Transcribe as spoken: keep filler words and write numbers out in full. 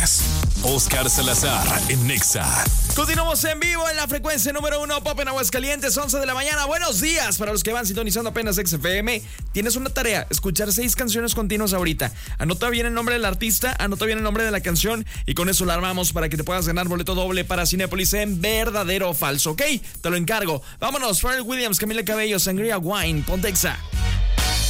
es Oscar Salazar en Nexa. Continuamos en vivo en la frecuencia número uno Pop en Aguascalientes, once de la mañana. Buenos días para los que van sintonizando apenas X F M. Tienes una tarea, escuchar seis canciones continuas ahorita. Anota bien el nombre del artista, anota bien el nombre de la canción y con eso la armamos para que te puedas ganar boleto doble para Cinépolis en verdadero o falso, ¿ok? Te lo encargo. Vámonos, Pharrell Williams, Camila Cabello, Sangria Wine, Pontexa.